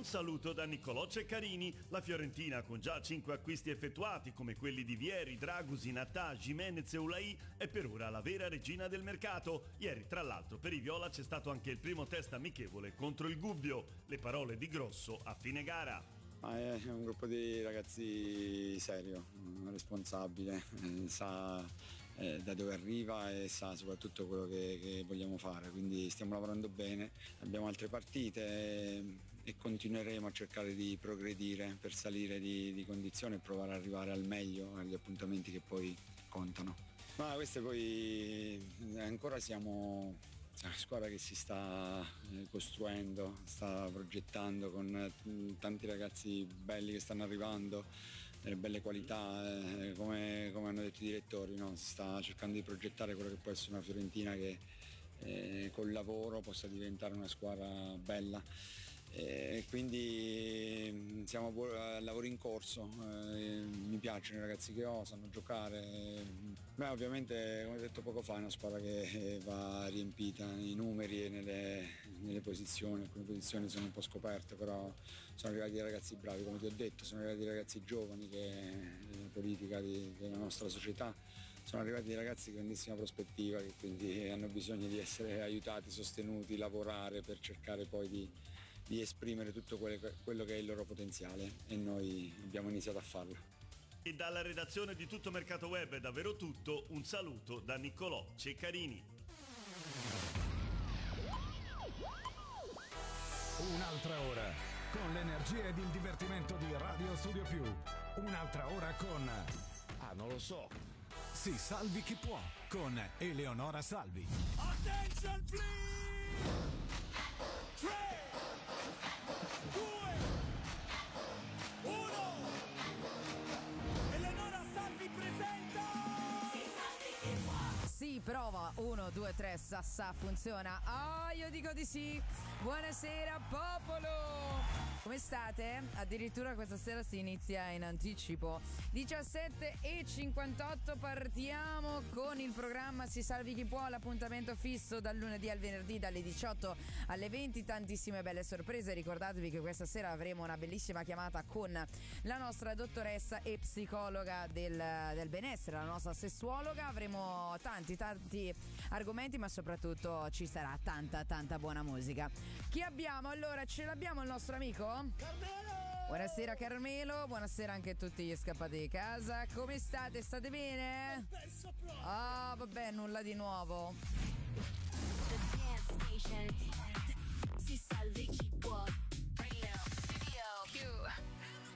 Un saluto da Niccolò Ceccarini. La Fiorentina, con già 5 acquisti effettuati come quelli di Vieri, Dragusin, Attà, Gimenez e Ulai, è per ora la vera regina del mercato. Ieri, tra l'altro, per i viola c'è stato anche il primo test amichevole contro il Gubbio. Le parole di Grosso a fine gara. È un gruppo di ragazzi serio, responsabile, sa da dove arriva e sa soprattutto quello che vogliamo fare, quindi stiamo lavorando bene, abbiamo altre partite e continueremo a cercare di progredire per salire di condizione e provare ad arrivare al meglio agli appuntamenti che poi contano. Ma queste poi ancora siamo una squadra che si sta costruendo, sta progettando con tanti ragazzi belli che stanno arrivando, delle belle qualità, come hanno detto i direttori, no? Si sta cercando di progettare quello che può essere una Fiorentina che col lavoro possa diventare una squadra bella. Quindi siamo a lavoro in corso, mi piacciono i ragazzi che ho, sanno giocare. Beh, ovviamente, come ho detto poco fa, è una squadra che va riempita nei numeri e nelle posizioni. Alcune posizioni sono un po' scoperte, però sono arrivati dei ragazzi bravi, come ti ho detto, sono arrivati dei ragazzi giovani che la politica della nostra società. Sono arrivati dei ragazzi di grandissima prospettiva che quindi hanno bisogno di essere aiutati, sostenuti, lavorare per cercare poi di esprimere tutto quello che è il loro potenziale, e noi abbiamo iniziato a farlo. E dalla redazione di Tutto Mercato Web è davvero tutto. Un saluto da Niccolò Ceccarini. Un'altra ora con l'energia ed il divertimento di Radio Studio Più. Un'altra ora con non lo so. Si salvi chi può con Eleonora Salvi. Attention please! 3, 2, 1. Eleonora Salvi presenta Si salvi chi può. Sì, prova. 1, 2, 3, sa, funziona. Io dico di sì. Buonasera popolo. Come state? Addirittura questa sera si inizia in anticipo. 17:58, partiamo con il programma Si salvi chi può, l'appuntamento fisso dal lunedì al venerdì dalle 18 alle 20. Tantissime belle sorprese. Ricordatevi che questa sera avremo una bellissima chiamata con la nostra dottoressa e psicologa del benessere, la nostra sessuologa. Avremo tanti argomenti, ma soprattutto ci sarà tanta buona musica. Chi abbiamo? Allora, ce l'abbiamo il nostro amico? Carmelo! Buonasera Carmelo, buonasera anche a tutti gli scappati di casa. Come state? State bene? Ho perso proprio. Vabbè, nulla di nuovo. The dance station.